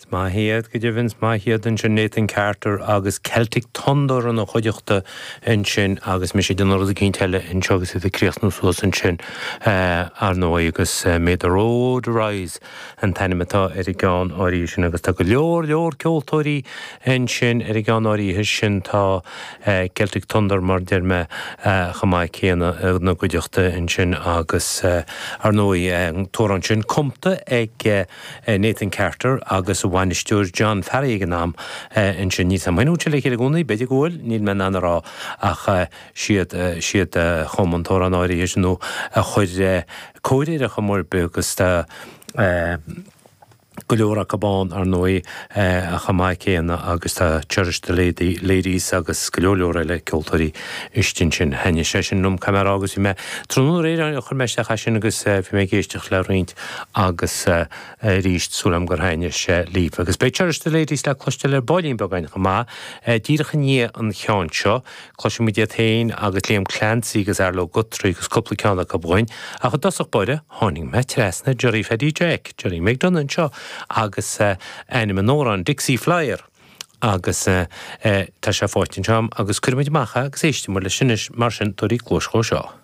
Mahiad go dibhins mahiad an sin Nathan Carter agus Celtic Thunder an chuideachta in sin agus mis sé den orda cinn teile in segus iad críochnú suas an sin ar nó agus May the Road Rise an tainematá ar I gán áirí sin agus tá go leor ceoltóirí in sin ar I gán áirí sin tá Celtic Thunder mar deirme chamáid céanna na chuideachta in sin agus ar nó tór an sin compta ag Nathan Carter agus Stewart John Ferry gan in sin níos am hainú le chéile gúnaí beidir gúil níl me anará ach siad chomantóir an áirí nó a chuir cóiréir a chamór begus go leor cabán ar nói a chamáid céanna agus tá Church the Ladies agus go leor le ceoltóirí istin sin henne sé sin num camera agus me trúnú réir a chur meisteach sin agus fi mé géisteach le roint agus ríist súlam gur haine sé líf agus bei Church the Ladies le cloiste le bailín begain chamá díracha ní an cheán seo cloisi mu tain agus léam Clancy agus ar le gutrí agus coppla ceanna go bhain a chu dasach beide háning me tresna Jerry Feddy Jack Jerry McDonough seo agus ennim an óran Dixie Flyer agus tá sé fáitin seam agus curmid macha agus éiste mar le sinnis mar sin torí clóis seo.